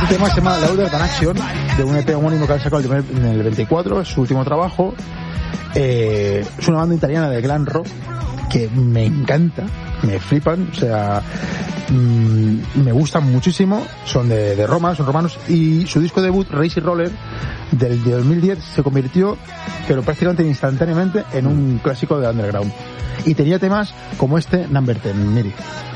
tema se llama Louder Than Action, de un EP homónimo que han sacado en el 24, es su último trabajo. Es una banda italiana de glam rock que me encanta, me flipan, o sea, me gustan muchísimo, son de Roma, son romanos, y su disco debut, Racy Roller, del 2010, se convirtió, pero prácticamente instantáneamente, en un clásico de underground. Y tenía temas como este, Number 10, Miri.